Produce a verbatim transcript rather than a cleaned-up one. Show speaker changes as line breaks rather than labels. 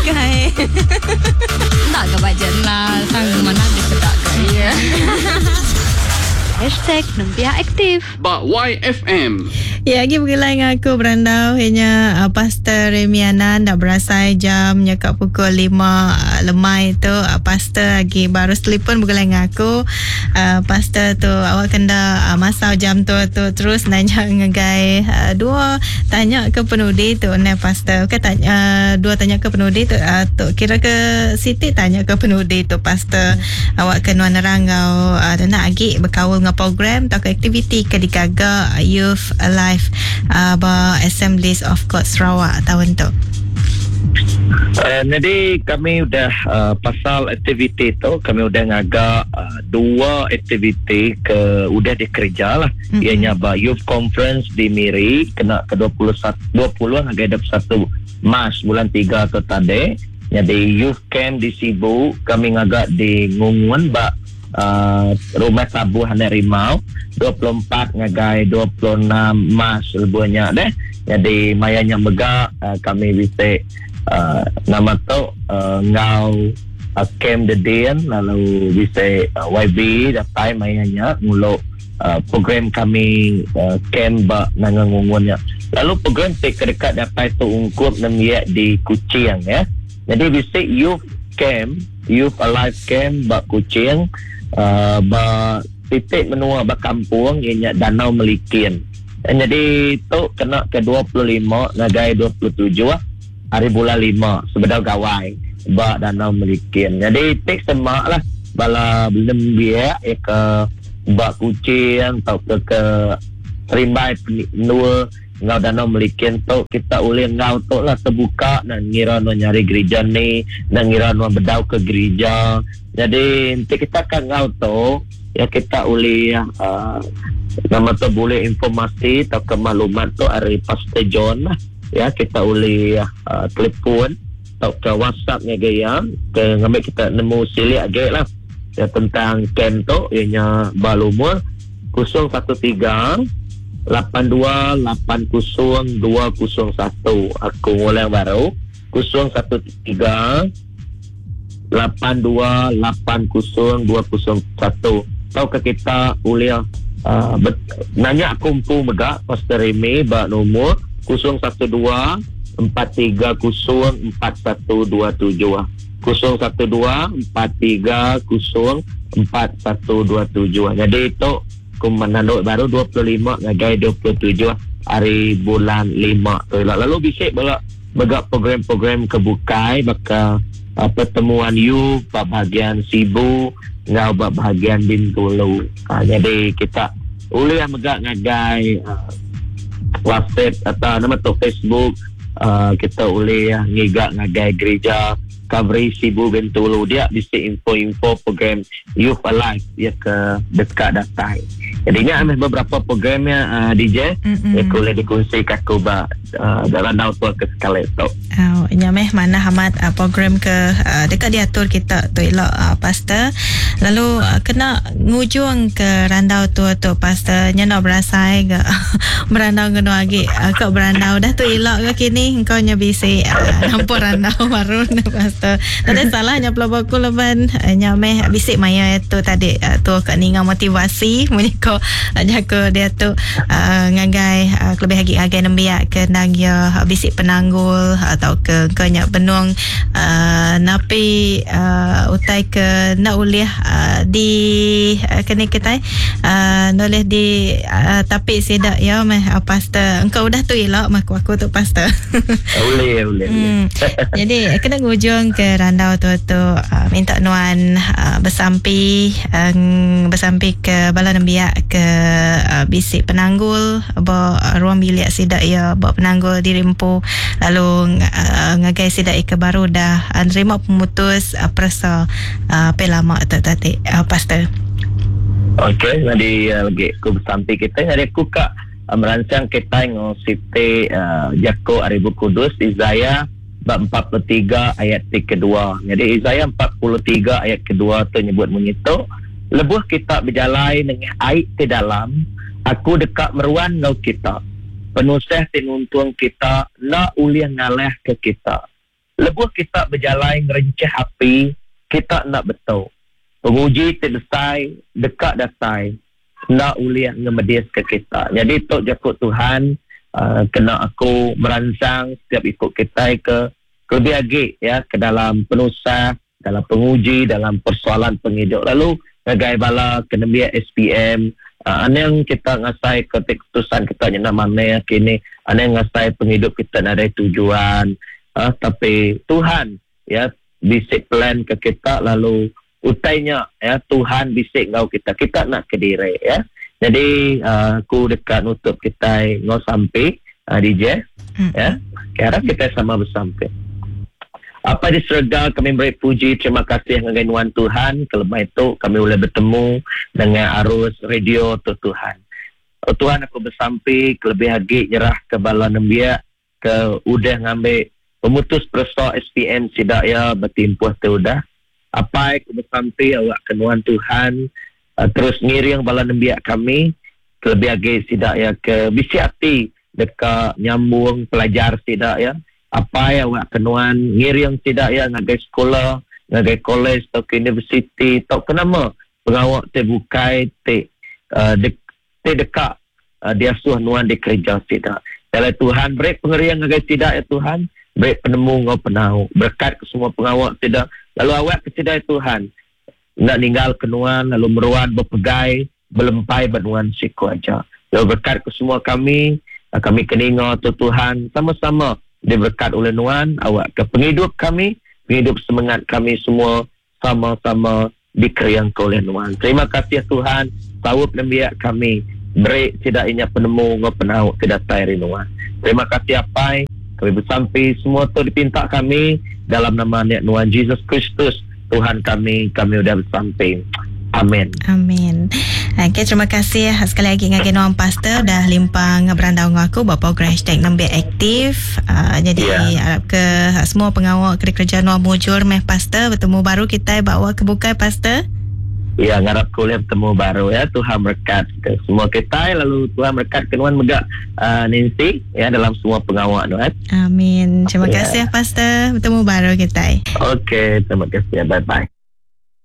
Kai.
Tak ke bajet lah. Sang mana ada kedak kaya.
Hashtag Lumpia Aktif.
Bak Y F M.
Ya, lagi bergelai dengan aku berandau. Hanya uh, Pastor Remianan dah berasai jam nyakap pukul lima uh, lemai tu. Uh, Pastor lagi baru telefon bergelai dengan aku. Uh, Pastor tu awak kena uh, masau jam tu tu terus nanya ngegai uh, dua tanya ke penudi tu nah Pastor. Ke tanya uh, dua tanya ke penudi tu uh, tu kira ke Siti tanya ke penudi tu Pastor. Hmm. Awak kena nerangau uh, nak agi berkawal dengan program atau aktiviti ke dikaga Youth Alive uh, ba Assemblies of God Sarawak tahun tu.
Uh, jadi kami udah uh, pasal aktiviti tu kami udah ngagak uh, dua aktiviti ke udah dikerja lah. Mm-hmm. Ianya ba Youth Conference di Miri kena ke dua puluh satu dua puluh hingga dua puluh satu Mac bulan tiga tu tadi. Jadi Youth Camp di Sibu kami ngagak di Ngungun ba Uh, Rumah Sabu Hanak Rimau dua puluh empat ngagai dua puluh enam Mac lebuhnya deh. Jadi mayanya megak uh, kami bisa uh, nama tu uh, ngau uh, camp the day lalu bisa uh, Y B dapat mayanya mulu uh, program kami uh, camp ba nangangungunnya. Lalu program saya kedekat dapat tu ungkup namanya di Kuching ya. Jadi bisa Youth Camp Youth Alive Camp ba Kuching. Uh, ba titik menua ba kampung ianya Danau Melikin. Dan jadi tu kena ke dua puluh lima nagai dua puluh tujuh hari bulan lima sebedau gawai ba Danau Melikin. Jadi tik semak lah bala belum biar ya ke ba Kuching atau ke ke Rimbai Penua ngau Danau Melikin tu kita boleh ngau tu lah terbuka dan ngira no nyari gereja ni dan ngira no bedau ke gereja. Jadi nanti kita akan ngau tu ya kita boleh uh, nama tu boleh informasi atau kemakluman tu dari Pastor John lah ya kita boleh uh, telefon atau ke WhatsApp nya gaya ke ngambil kita nemu silik agak lah ya tentang camp tu ianya balumur kosong satu tiga lapan dua lapan kosong dua kosong satu. Aku ngulang baru kosong satu tiga lapan dua lapan kosong dua kosong satu. Tahu ke kita boleh uh, bet, nanya kumpul megak Pastor Remy ba nomor kosong satu dua empat tiga kosong empat satu dua tujuh kosong satu dua empat tiga kosong empat satu dua tujuh. Jadi itu kumananduk baru dua puluh lima ngagai dua puluh tujuh hari bulan lima. Lalu bisa bala megak program-program kebukai baka uh, pertemuan you bab bahagian Sibu ngau bab bahagian Bintulu. Uh, jadi kita boleh megak ngagai uh, WhatsApp atau nama tu Facebook uh, kita boleh uh, ngigak ngagai gereja coverage Sibu Bintulu dia bisa info-info program Youth Alive dia ke dekat datai. Jadi ini ada beberapa programnya uh, D J mm-hmm. yang boleh dikongsi kaku ba uh, dalam nautua ke sekali tu.
Oh, nyameh mana Hamad uh, program ke uh, dekat diatur kita tu elok uh, Pastor. Lalu uh, kena ngujung ke randau tu tu Pastor nyana berasai ke berandau ngeno lagi uh, ke berandau dah tu elok ke kini engkau nya bisa uh, nampak randau baru Pastor. Tadi salahnya pelabaku leban uh, nyameh bisik maya itu tadi uh, tu kat ninga motivasi menyiko jaga dia tu uh, ngagai uh, lebih lagi agai nembiak ke nang ya bisik penanggul atau ke kanya benung uh, napi uh, utai ke nak uliah uh, di uh, kena ketai uh, noleh di uh, tapi sedak ya meh uh, Pastor engkau dah tu elok mak aku tu Pastor.
Boleh boleh. Hmm.
Jadi kena ngujung ke randau tu tu uh, minta nuan uh, bersampi uh, bersampi ke bala nembiak ke uh, bisik penanggul bawa uh, ruang bilik sidak ya bawa penanggul di Rimpu lalu uh, ngagai sidak ke baru dah uh, nerima pemutus uh, perasa uh, pelama tu tadi uh, Pastor.
Okey, jadi uh, lagi aku bersampai kita jadi aku kak uh, merancang kita ngau siti uh, Jako Aribu Kudus Isaiah bab empat puluh tiga ayat kedua. Jadi Isaiah empat puluh tiga ayat kedua tu nyebut mengitu lebuh kita berjalan dengan air ke dalam aku dekat meruan ngau kita penusah tinuntung kita nak uliah ngaleh ke kita lebuh kita berjalan ngerencah api, kita nak betul. Penguji terdesai, dekat dasai, nak uliah ngemedis ke kita. Jadi tok jakut Tuhan, uh, kena aku merancang setiap ikut kita ke lebih lagi ya ke dalam penusah, dalam penguji, dalam persoalan penghidup. Lalu ngagai bala kena biar S P M, uh, ane yang kita ngasai ke keputusan kita nak mana kini, ane yang ngasai penghidup kita nak ada tujuan. Uh, tapi Tuhan ya bisik plan ke kita, lalu utainya ya Tuhan bisik ngau kita, kita nak ke diri ya. Jadi uh, aku dekat nutup kita ngau sampai uh, D J hmm. ya. Kira kita sama bersampai. Apa di surga kami beri puji, terima kasih dengan Tuhan Tuhan. Kelemahan itu kami boleh bertemu dengan arus radio tu Tuhan. Oh, Tuhan aku bersampai kelebih lagi nyerah ke bala nembia ke udah ngambil pemutus perso S P M sidak ya bertimpuh tu udah. Apa aku bersampai awak kenuan Tuhan uh, terus ngiring bala nembia kami kelebih lagi sidak ya ke bisi hati dekat nyambung pelajar sidak ya. Apa yang awak kenuan ngiring tidak ya ngagai sekolah, ngagai kolej atau ke universiti, tak kenapa pengawak te bukai te uh, de, te dekat uh, dia suah nuan di kerja tidak. Dalam Tuhan beri pengerian ngagai tidak ya Tuhan, beri penemu ngau penau, berkat ke semua pengawak tidak. Lalu awak ke tidak ya Tuhan, nak ninggal kenuan lalu meruan berpegai, belempai benuan siku aja. Lalu berkat ke semua kami, uh, kami keninga tu Tuhan sama-sama diberkat oleh Nuan, awak ke penghidup kami, penghidup semangat kami semua sama-sama dikeriang oleh Nuan. Terima kasih Tuhan, sawup nembiak kami, beri tidak inya penemu ngau penau tidak tairi Nuan. Terima kasih apai, kami bersampai semua tu dipinta kami dalam nama Nuan Jesus Kristus, Tuhan kami, kami sudah bersampai. Amin.
Amin. Okay, terima kasih sekali lagi dengan Nuan Pastor dah limpang berandau dengan aku buat program hashtag Nembia Aktif. Uh, jadi yeah. harap ke semua pengawal kerja Nuan mujur meh Pastor bertemu baru kita bawa ke bukai Pastor.
Ya, ngarap kuliah bertemu baru ya. Tuhan berkat ke semua kita, lalu Tuhan berkat ke Nuan megak uh, Nancy ya dalam semua pengawal Nuan.
Amin. Terima yeah. kasih Pastor, bertemu baru kita.
Okey, terima kasih. Bye bye.